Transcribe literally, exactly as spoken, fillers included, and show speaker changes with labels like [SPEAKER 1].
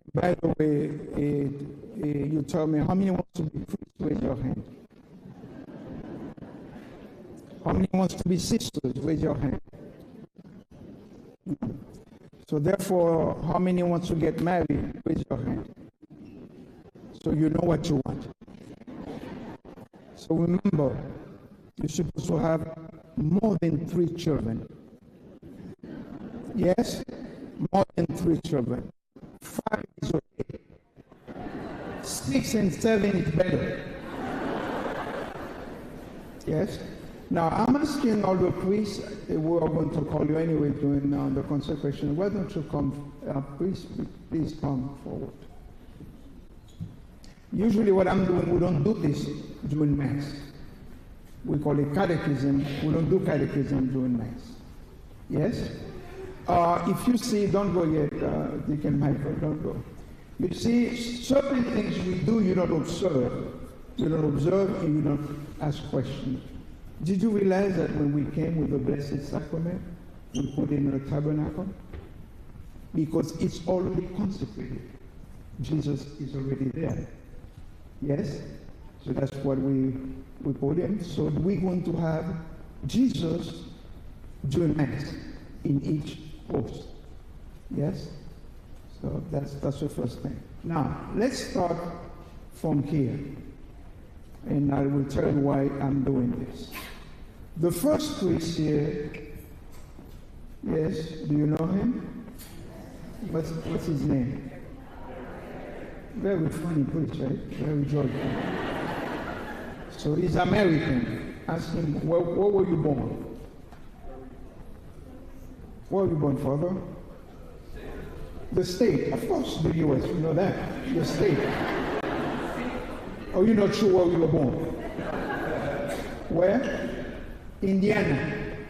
[SPEAKER 1] By the way, uh, uh, you tell me how many wants to be priests? Raise your hand. How many wants to be sisters? Raise your hand. So therefore, how many wants to get married? Raise your hand. So you know what you want. So remember, you're supposed to have more than three children. Yes? More than three children. Five is okay. Six and seven is better. Yes? Now, I'm asking all the priests, we are going to call you anyway during uh, the consecration. Why don't you come, uh, please, please come forward. Usually what I'm doing, we don't do this during Mass. We call it catechism. We don't do catechism during Mass. Yes? Uh, if you see, don't go yet, uh, Deacon Michael, don't go. You see, certain things we do, you don't observe. You don't observe and you don't ask questions. Did you realize that when we came with the Blessed Sacrament, we put it in the tabernacle? Because it's already consecrated. Jesus is already there. Yes? So that's what we, we put in. So we're going to have Jesus during Mass in each post. Yes? So that's, that's the first thing. Now, let's start from here. And I will tell you why I'm doing this. The first priest here, yes, do you know him? What's, what's his name? Very funny priest, right? Very joyful. So he's American. Ask him, where, where were you born? Where were you born, Father? The state. Of course, the U S, you know that. The state. Oh, you're not sure where you were born? Where? Indiana.